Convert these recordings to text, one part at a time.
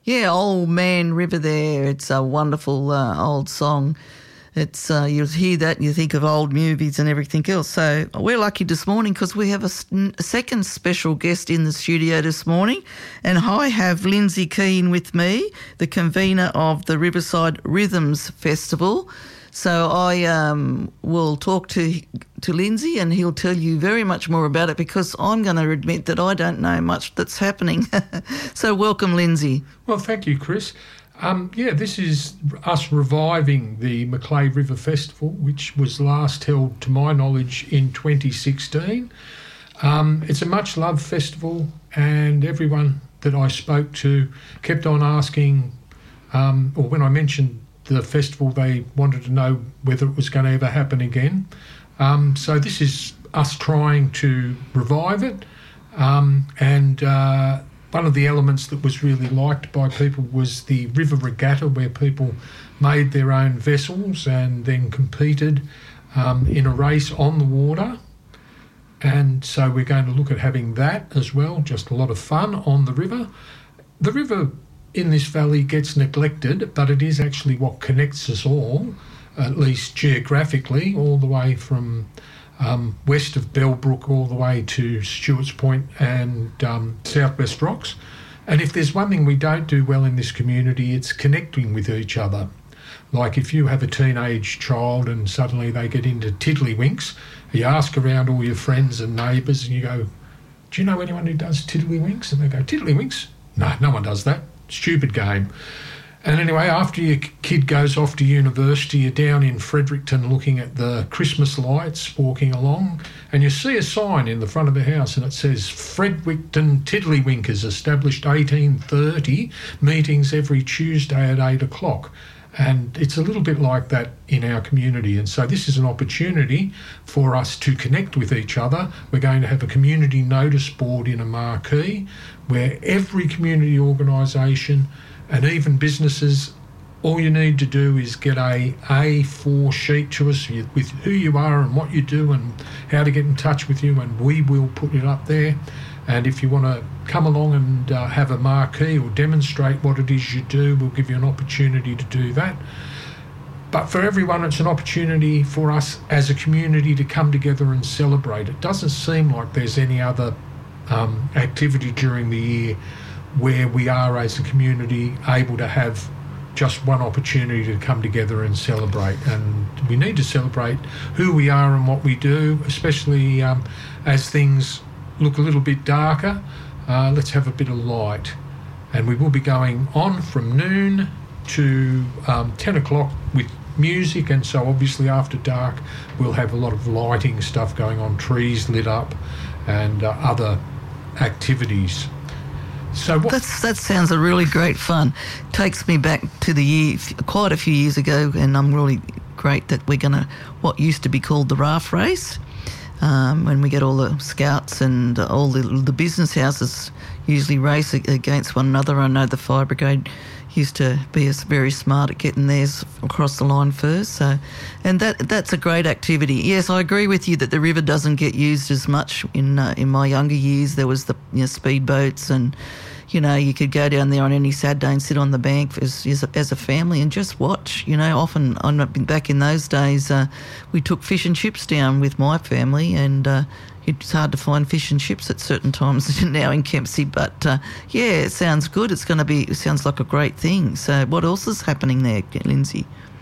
Yeah, Old Man River there. It's a wonderful old song. It's you'll hear that and you think of old movies and everything else. So we're lucky this morning because we have a second special guest in the studio this morning. And I have Lindsay Keane with me, the convener of the Riverside Rhythms Festival. So I will talk to Lindsay and he'll tell you very much more about it because I'm going to admit that I don't know much that's happening. So welcome, Lindsay. Well, thank you, Chris. This is us reviving the Macleay River Festival, which was last held, to my knowledge, in 2016. It's a much-loved festival and everyone that I spoke to kept on asking, or when I mentioned the festival, they wanted to know whether it was going to ever happen again. So this is us trying to revive it. One of the elements that was really liked by people was the river regatta, where people made their own vessels and then competed in a race on the water. And so we're going to look at having that as well, just a lot of fun on the river. The river in this valley gets neglected, but it is actually what connects us all, at least geographically, all the way from west of Bellbrook all the way to Stewart's Point and Southwest Rocks. And if there's one thing we don't do well in this community, it's connecting with each other. Like if you have a teenage child and suddenly they get into tiddlywinks, you ask around all your friends and neighbours and you go, do you know anyone who does tiddlywinks? And they go, tiddlywinks? No one does that. Stupid game. And anyway, after your kid goes off to university, you're down in Fredericton looking at the Christmas lights, walking along, and you see a sign in the front of the house and it says, Fredericton Tiddlywinkers, established 1830, meetings every Tuesday at 8 o'clock. And it's a little bit like that in our community. And so this is an opportunity for us to connect with each other. We're going to have a community notice board in a marquee where every community organisation and even businesses, all you need to do is get a A4 sheet to us with who you are and what you do and how to get in touch with you, and we will put it up there. And if you want to come along and have a marquee or demonstrate what it is you do, we'll give you an opportunity to do that. But for everyone, it's an opportunity for us as a community to come together and celebrate. It doesn't seem like there's any other activity during the year where we are as a community able to have just one opportunity to come together and celebrate. And we need to celebrate who we are and what we do, especially as things look a little bit darker. Let's have a bit of light. And we will be going on from noon to 10 o'clock with music, and so obviously after dark we'll have a lot of lighting stuff going on, trees lit up and other activities. So that sounds a really great fun. Takes me back to the year, quite a few years ago, and I'm really great that we're going to, what used to be called the raft race, when we get all the scouts and all the business houses usually race against one another. I know the fire brigade used to be very smart at getting theirs across the line first. So, and that's a great activity. Yes, I agree with you that the river doesn't get used as much. In my younger years, there was the speedboats, and you could go down there on any Saturday and sit on the bank as a family and just watch. Often back in those days, we took fish and chips down with my family, and it's hard to find fish and chips at certain times now in Kempsey, but it sounds good. It sounds like a great thing. So what else is happening there, Lindsay?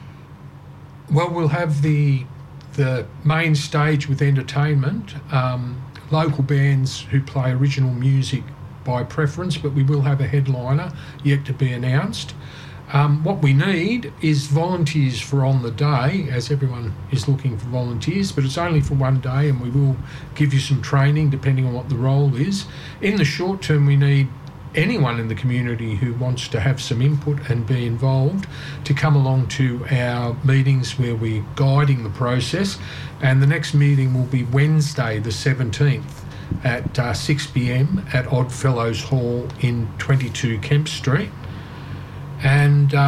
Well, we'll have the main stage with entertainment, local bands who play original music by preference, but we will have a headliner yet to be announced. What we need is volunteers for on the day, as everyone is looking for volunteers, but it's only for one day, and we will give you some training depending on what the role is. In the short term, we need anyone in the community who wants to have some input and be involved to come along to our meetings where we're guiding the process. And the next meeting will be Wednesday the 17th at 6 p.m. at Oddfellows Hall in 22 Kemp Street. And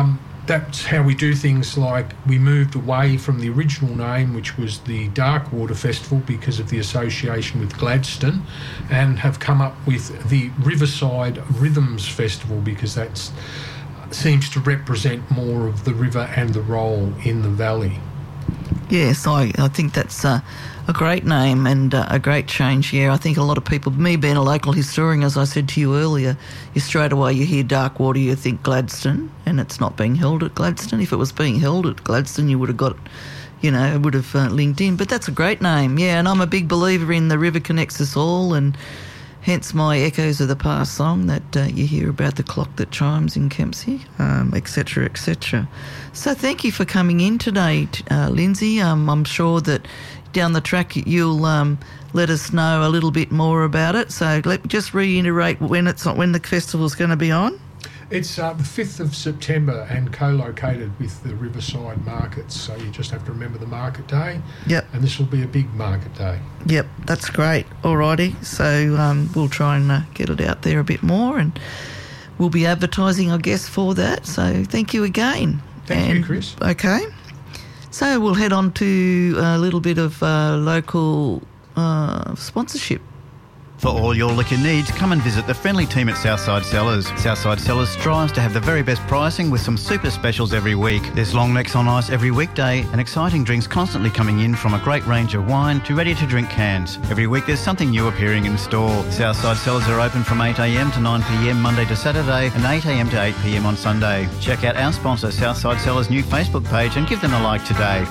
that's how we do things like we moved away from the original name, which was the Darkwater Festival, because of the association with Gladstone, and have come up with the Riverside Rhythms Festival because that seems to represent more of the river and the role in the valley. Yes, I think that's a great name and a great change. Yeah, I think a lot of people, me being a local historian, as I said to you earlier, straight away you hear Darkwater, you think Gladstone, and it's not being held at Gladstone. If it was being held at Gladstone, you would have got, it would have linked in. But that's a great name, yeah, and I'm a big believer in the river connects us all, and hence my Echoes of the Past song that you hear about the clock that chimes in Kempsey, etc., etc. So thank you for coming in today, Lindsay. I'm sure that down the track you'll let us know a little bit more about it. So let me just reiterate when the festival's going to be on. It's the 5th of September and co-located with the Riverside Markets, so you just have to remember the market day. Yep. And this will be a big market day. Yep, that's great. Alrighty, so we'll try and get it out there a bit more, and we'll be advertising, I guess, for that. So thank you again. Thank you, Chris. Okay. So we'll head on to a little bit of local sponsorship. For all your liquor needs, come and visit the friendly team at Southside Cellars. Southside Cellars strives to have the very best pricing with some super specials every week. There's long necks on ice every weekday and exciting drinks constantly coming in, from a great range of wine to ready-to-drink cans. Every week there's something new appearing in store. Southside Cellars are open from 8am to 9pm Monday to Saturday and 8am to 8pm on Sunday. Check out our sponsor Southside Cellars' new Facebook page and give them a like today.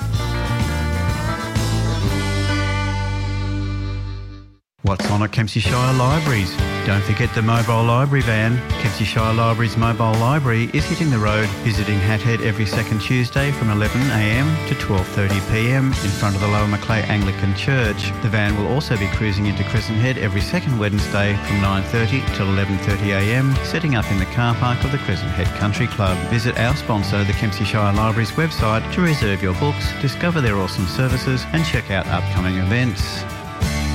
What's on at Kempsey Shire Libraries? Don't forget the mobile library van. Kempsey Shire Libraries mobile library is hitting the road, visiting Hat Head every second Tuesday from 11am to 12:30pm in front of the Lower Macleay Anglican Church. The van will also be cruising into Crescent Head every second Wednesday from 9:30 till 11:30am, setting up in the car park of the Crescent Head Country Club. Visit our sponsor, the Kempsey Shire Libraries website, to reserve your books, discover their awesome services and check out upcoming events.